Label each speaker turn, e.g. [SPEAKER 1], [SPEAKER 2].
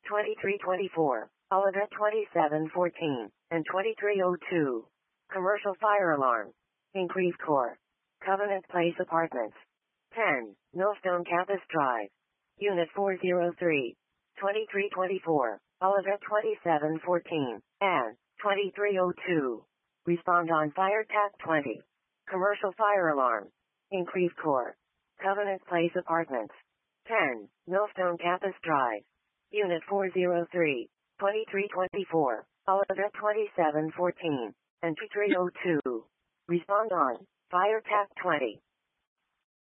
[SPEAKER 1] 2324, Olivet 2714, and 2302. Commercial fire alarm. In Creve Coeur. Covenant Place Apartments. 10, Millstone Campus Drive. Unit 403. 2324, Olivet 2714, and 2302. Respond on Fire TAC 20. Commercial fire alarm. In Creve Coeur. Covenant Place Apartments. 10, Millstone Campus Drive. Unit 403. 2324, Olivet 2714, and 2302. Respond on Fire TAC 20.